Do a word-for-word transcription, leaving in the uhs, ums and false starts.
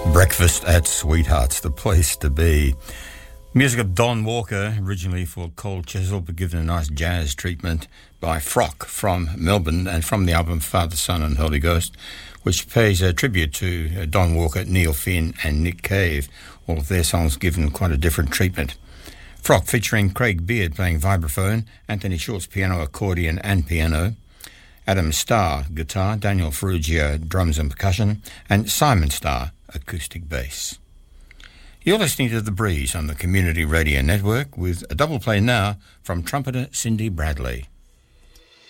Breakfast at Sweethearts, the place to be. Music of Don Walker, originally for Cold Chisel, but given a nice jazz treatment by Frock from Melbourne, and from the album Father, Son and Holy Ghost, which pays a tribute to Don Walker, Neil Finn and Nick Cave. All of their songs given quite a different treatment. Frock featuring Craig Beard playing vibraphone, Anthony Schultz piano, accordion and piano, Adam Starr guitar, Daniel Ferrugia drums and percussion, and Simon Starr acoustic bass. You're listening to The Breeze on the Community Radio Network with a double play now from trumpeter Cindy Bradley.